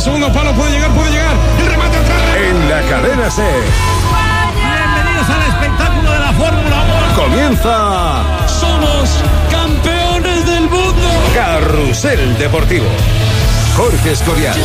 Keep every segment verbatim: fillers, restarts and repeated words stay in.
segundos palos, puede llegar, puede llegar. El remate atrás. En la cadena C. Bienvenidos al espectáculo de la Fórmula uno. Comienza. Somos campeones del mundo. Carrusel Deportivo. Jorge Escorial.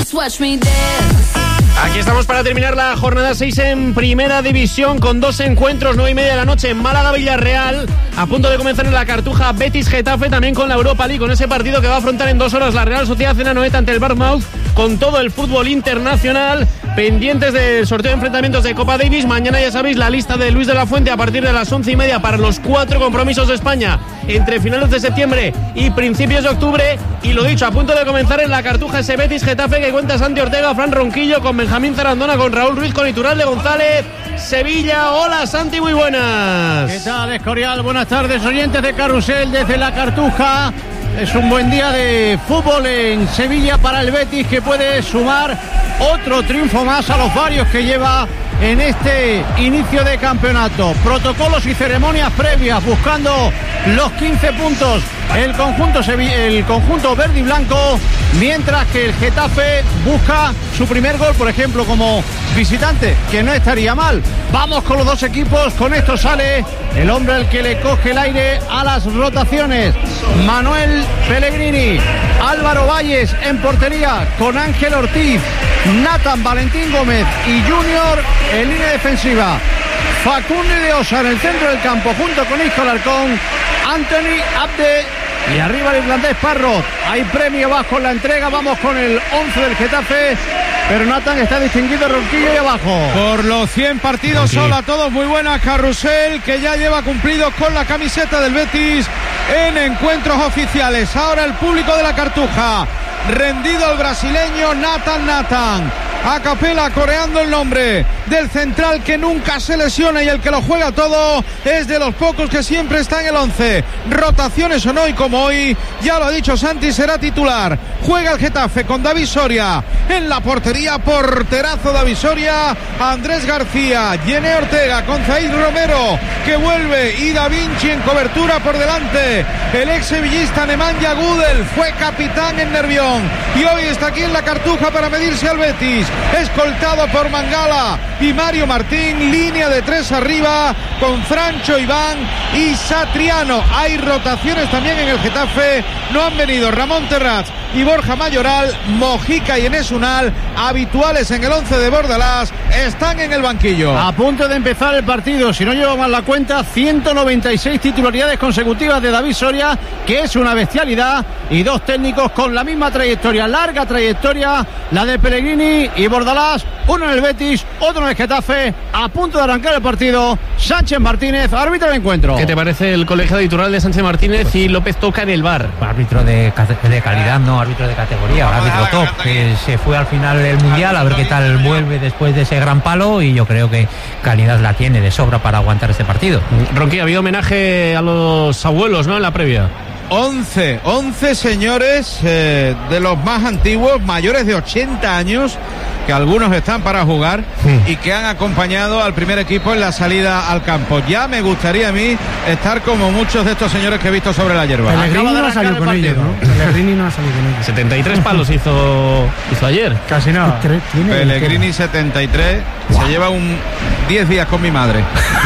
Aquí estamos para terminar la jornada seis en Primera División con dos encuentros, nueve y media de la noche en Málaga-Villarreal. A punto de comenzar en la Cartuja Betis-Getafe, también con la Europa League, con ese partido que va a afrontar en dos horas la Real Sociedad de Anoeta ante el Bournemouth, con todo el fútbol internacional. Pendientes del sorteo de enfrentamientos de Copa Davis. Mañana ya sabéis la lista de Luis de la Fuente a partir de las once y media para los cuatro compromisos de España entre finales de septiembre y principios de octubre. Y lo dicho, a punto de comenzar en la Cartuja ese Betis-Getafe que cuenta Santi Ortega, Fran Ronquillo, con Benjamín Zarandona, con Raúl Ruiz, con Iturralde González. Sevilla, hola Santi, muy buenas. ¿Qué tal, Escorial? Buenas tardes, oyentes de Carrusel desde la Cartuja. Es un buen día de fútbol en Sevilla para el Betis, que puede sumar otro triunfo más a los varios que lleva en este inicio de campeonato. Protocolos y ceremonias previas buscando los quince puntos el conjunto, el conjunto verde y blanco, mientras que el Getafe busca su primer gol, por ejemplo, como visitante, que no estaría mal. Vamos con los dos equipos, con esto sale el hombre al que le coge el aire a las rotaciones, Manuel Pellegrini. Álvaro Valles en portería con Ángel Ortiz, Nathan Valentín Gómez y Junior en línea defensiva. Facundo de Osa en el centro del campo junto con Isco Alarcón, Anthony Abde y arriba el irlandés Parrot. Hay premio bajo en la entrega. Vamos con el once del Getafe, pero Nathan está distinguido, Ronquillo y abajo. Por los cien partidos, hola a todos, muy buenas. Carrusel, que ya lleva cumplidos con la camiseta del Betis en encuentros oficiales. Ahora el público de la Cartuja, rendido el brasileño Nathan Nathan. A capela coreando el nombre del central que nunca se lesiona y el que lo juega todo, es de los pocos que siempre está en el once. Rotaciones o no, y como hoy, ya lo ha dicho Santi, será titular. Juega el Getafe con David Soria en la portería, porterazo David Soria, Andrés García, Yené Ortega con Zaid Romero que vuelve y Da Vinci en cobertura por delante. El ex sevillista Nemanja Gudel fue capitán en Nervión y hoy está aquí en la Cartuja para medirse al Betis, escoltado por Mangala y Mario Martín, línea de tres arriba con Francho Iván y Satriano. Hay rotaciones también en el Getafe, no han venido Ramón Terraz y Borja Mayoral, Mojica y Enes Unal, habituales en el once de Bordalás, están en el banquillo. A punto de empezar el partido, si no llevo mal la cuenta, ciento noventa y seis titularidades consecutivas de David Soria, que es una bestialidad, y dos técnicos con la misma trayectoria, larga trayectoria, la de Pellegrini y Bordalás, uno en el Betis, otro en el Getafe. A punto de arrancar el partido, Sánchez Martínez, árbitro del encuentro. ¿Qué te parece el colegiado Iturralde de Sánchez Martínez y López Toca en el V A R? Árbitro de, de calidad, no árbitro de categoría, árbitro top, que se fue al final del Mundial, a ver qué tal vuelve después de ese gran palo, y yo creo que calidad la tiene de sobra para aguantar este partido. Ronqui, había homenaje a los abuelos, ¿no?, en la previa. once, once señores eh, de los más antiguos, mayores de ochenta años, que algunos están para jugar y que han acompañado al primer equipo en la salida al campo. Ya me gustaría a mí estar como muchos de estos señores que he visto sobre la hierba. Pellegrini no ha salido con ellos, ¿no? Pellegrini no ha salido con ellos. setenta y tres palos hizo, hizo ayer. Casi nada. Pellegrini setenta y tres, wow. Se lleva un diez días con mi madre.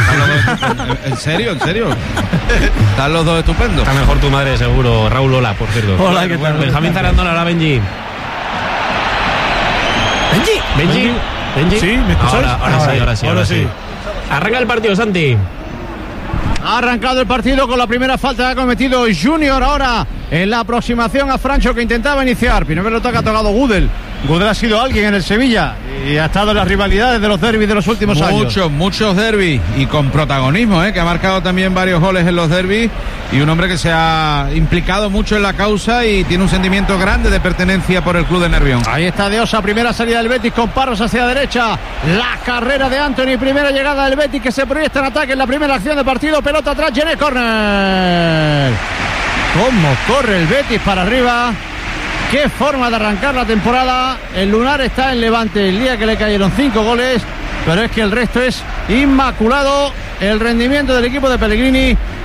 ¿En serio? ¿En serio? Están los dos estupendos. Está mejor tu madre seguro. Raúl, hola, por cierto. Hola, ¿qué tal? Benjamín Zarandona, hola, Benji. Benji. Benji. Benji. Sí, ¿me escuchas? Ahora, ahora, ahora sí, ahora sí, ahora sí. sí. Arranca el partido, Santi. Ha arrancado el partido con la primera falta que ha cometido Junior ahora en la aproximación a Francho, que intentaba iniciar. Primero pelota que ha tocado Gudel. Gudel ha sido alguien en el Sevilla y ha estado en las rivalidades de los derbis de los últimos muchos, años. Muchos, muchos derbis y con protagonismo, ¿eh? Que ha marcado también varios goles en los derbis, y un hombre que se ha implicado mucho en la causa y tiene un sentimiento grande de pertenencia por el club de Nervión. Ahí está De Osa, primera salida del Betis con Parros hacia la derecha. La carrera de Anthony, primera llegada del Betis que se proyecta en ataque en la primera acción de partido. Pelota atrás, Yené, córner. Cómo corre el Betis para arriba. Qué forma de arrancar la temporada. El lunar está en Levante el día que le cayeron cinco goles, pero es que el resto es inmaculado. El rendimiento del equipo de Pellegrini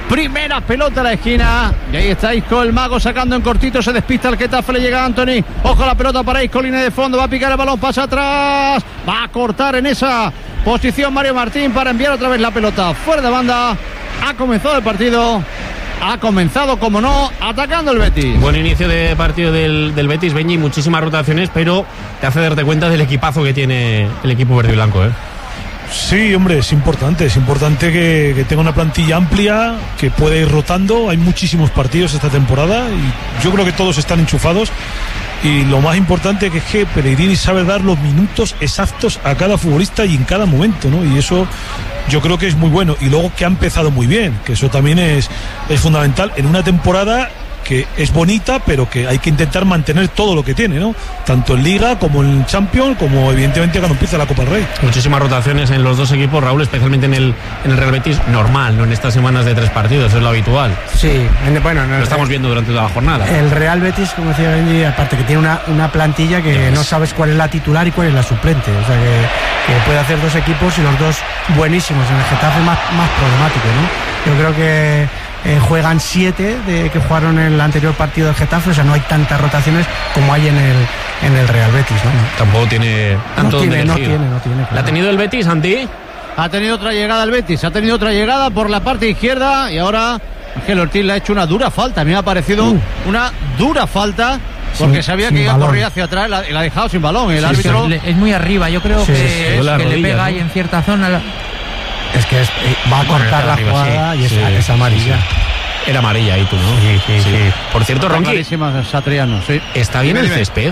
Primera pelota a la esquina. Y ahí está Isco, el mago, sacando en cortito. Se despista el Getafe, le llega a Anthony. Ojo a la pelota para Isco, línea de fondo. Va a picar el balón, pasa atrás. Va a cortar en esa posición Mario Martín para enviar otra vez la pelota fuera de banda. Ha comenzado el partido. Ha comenzado, como no, atacando el Betis. Buen inicio de partido del, del Betis, Benji, muchísimas rotaciones, pero te hace darte cuenta del equipazo que tiene el equipo verde y blanco, ¿eh? Sí, hombre, es importante, es importante que, que tenga una plantilla amplia, que pueda ir rotando. Hay muchísimos partidos esta temporada y yo creo que todos están enchufados. Y lo más importante que es que Pellegrini sabe dar los minutos exactos a cada futbolista y en cada momento, ¿no? Y eso yo creo que es muy bueno. Y luego que ha empezado muy bien, que eso también es, es fundamental en una temporada que es bonita, pero que hay que intentar mantener todo lo que tiene, ¿no? Tanto en Liga como en Champions, como evidentemente cuando empieza la Copa del Rey. Muchísimas rotaciones en los dos equipos, Raúl, especialmente en el, en el Real Betis, normal, no en estas semanas de tres partidos, es lo habitual. Sí, en, bueno, no, lo estamos viendo durante toda la jornada. El Real Betis, como decía Benji, aparte que tiene una, una plantilla que no sabes cuál es la titular y cuál es la suplente, o sea que, que puede hacer dos equipos y los dos buenísimos. En el Getafe más, más problemático, ¿no? Yo creo que Eh, juegan siete de que jugaron en el anterior partido del Getafe, o sea, no hay tantas rotaciones como hay en el en el Real Betis, ¿no? Tampoco tiene tanto no tiene, donde no elegir. tiene, no tiene, claro. ¿La ha tenido el Betis, Santi? Ha tenido otra llegada el Betis, ha tenido otra llegada por la parte izquierda y ahora Ángel Ortiz le ha hecho una dura falta. A mí me ha parecido uh. una dura falta porque sin, sabía que iba a correr hacia atrás y la ha dejado sin balón. El sí, árbitro sí, es muy arriba, yo creo sí, que, sí, es, que rodilla, le pega ¿no? ahí en cierta zona. La... Es que es, va a cortar la arriba, jugada sí, y es, sí, es amarilla. Sí, sí. Era amarilla ahí tú, ¿no? Sí, sí, sí. sí. Por cierto, Ronqui, Satriano, sí. ¿está bien el césped?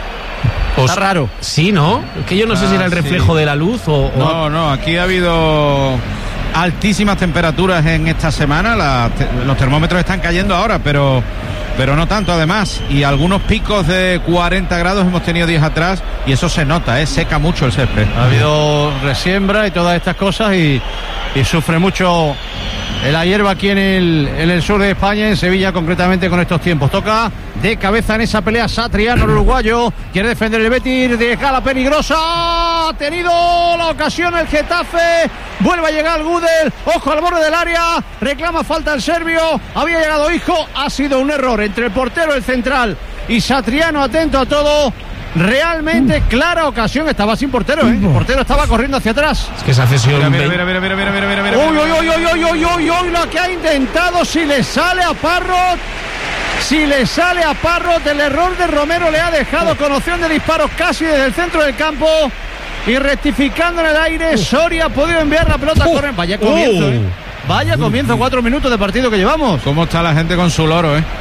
Está raro. Sí, ¿no? Que yo no ah, sé si era el reflejo sí. de la luz o, o... No, no, aquí ha habido altísimas temperaturas en esta semana. La, te, los termómetros están cayendo ahora, pero pero no tanto además. Y algunos picos de cuarenta grados hemos tenido días atrás y eso se nota, ¿eh? Seca mucho el césped. Ha habido resiembra y todas estas cosas y, y sufre mucho la hierba aquí en el, en el sur de España, en Sevilla concretamente con estos tiempos. Toca de cabeza en esa pelea Satriano, el uruguayo. Quiere defender el Betis, deja la peligrosa. Ha tenido la ocasión el Getafe. Vuelve a llegar Gudel. Ojo al borde del área. Reclama falta el serbio. Había llegado Isco. Ha sido un error entre el portero, el central y Satriano, atento a todo. Realmente clara ocasión, estaba sin portero, ¿eh? El portero estaba corriendo hacia atrás. Es que esa cesión. Mira, mira, mira, mira, mira, mira, mira, uy, uy, uy, uy, uy, uy, uy, lo que ha intentado, si le sale a Parrot, si le sale a Parrot, el error de Romero le ha dejado con opción de disparos casi desde el centro del campo. Y rectificando en el aire, Soria ha podido enviar la pelota a correr. Vaya comienzo, ¿eh? Vaya comienzo, cuatro minutos de partido que llevamos. ¿Cómo está la gente con su loro, eh?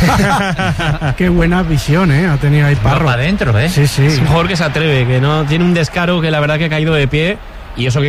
Qué buena visión, eh, ha tenido ahí Parro. Para adentro, eh. Sí, sí. Es un jugador que se atreve, que no tiene un descaro que la verdad que ha caído de pie. Y eso que